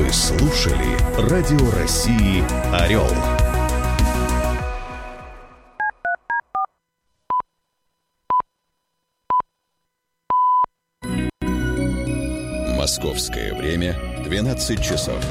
Вы слушали Радио России «Орел». Московское время 12 часов.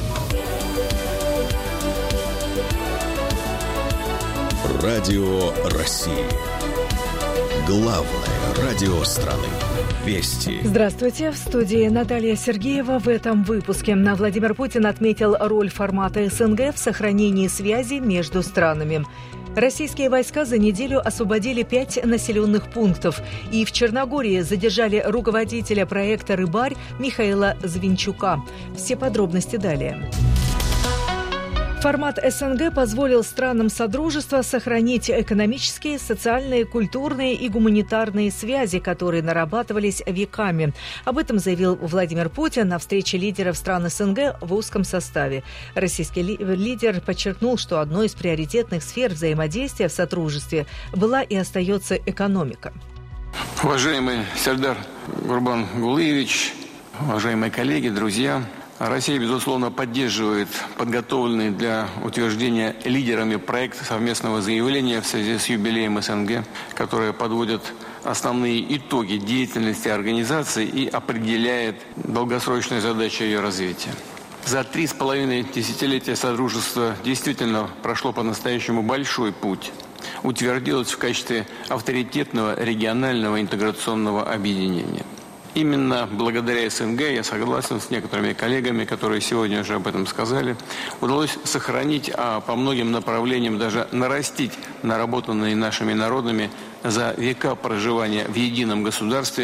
Радио России. Главное радио страны. Вести. Здравствуйте. В студии Наталья Сергеева. В этом выпуске Владимир Путин отметил роль формата СНГ в сохранении связи между странами. Российские войска за неделю освободили 5 населенных пунктов. И в Черногории задержали руководителя проекта «Рыбарь» Михаила Звинчука. Все подробности далее. Формат СНГ позволил странам Содружества сохранить экономические, социальные, культурные и гуманитарные связи, которые нарабатывались веками. Об этом заявил Владимир Путин на встрече лидеров стран СНГ в узком составе. Российский лидер подчеркнул, что одной из приоритетных сфер взаимодействия в Содружестве была и остается экономика. Уважаемый Сардар Гурбангулыевич, уважаемые коллеги, друзья, Россия, безусловно, поддерживает подготовленный для утверждения лидерами проект совместного заявления в связи с юбилеем СНГ, которое подводит основные итоги деятельности организации и определяет долгосрочные задачи ее развития. За 3,5 десятилетия Содружества действительно прошло по-настоящему большой путь. Утвердилось в качестве авторитетного регионального интеграционного объединения. Именно благодаря СНГ, я согласен с некоторыми коллегами, которые сегодня уже об этом сказали, удалось сохранить, а по многим направлениям даже нарастить наработанные нашими народами за века проживания в едином государстве